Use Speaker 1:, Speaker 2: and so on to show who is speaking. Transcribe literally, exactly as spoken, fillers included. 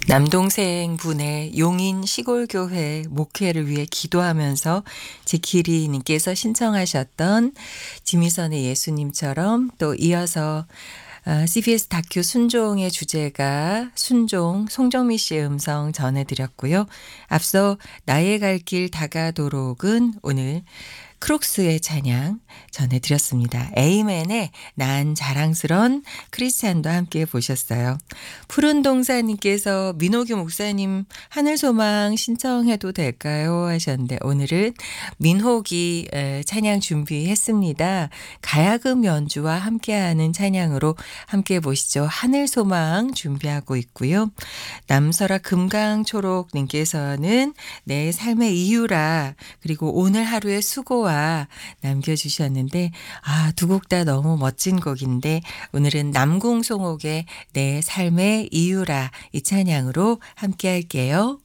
Speaker 1: 남동생 분의 용인 시골교회 목회를 위해 기도하면서 지키리님께서 신청하셨던 지미선의 예수님처럼, 또 이어서 아, 씨비에스 다큐 순종의 주제가 순종 송정미 씨의 음성 전해드렸고요. 앞서 나의 갈 길 다가도록은 오늘 크록스의 찬양 전해드렸습니다. 에이맨의 난 자랑스런 크리스찬도 함께 보셨어요. 푸른 동사님께서 민호규 목사님 하늘소망 신청해도 될까요 하셨는데, 오늘은 민호기 에, 찬양 준비했습니다. 가야금 연주와 함께하는 찬양으로 함께 보시죠. 하늘소망 준비하고 있고요. 남설아 금강초록님께서는 내 삶의 이유라, 그리고 오늘 하루의 수고와 남겨주셨는데, 아, 두 곡 다 너무 멋진 곡인데 오늘은 남궁송옥의 내 삶의 이유라 이 찬양으로 함께 할게요.